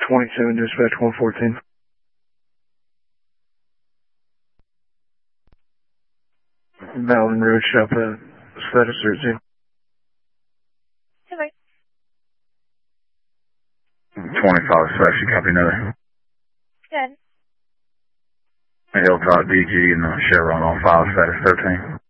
27, dispatch 114. Bowden Road, shop status 13. Okay. 25 special, copy another. Good. Hilltop DG and Chevron on file, status 13.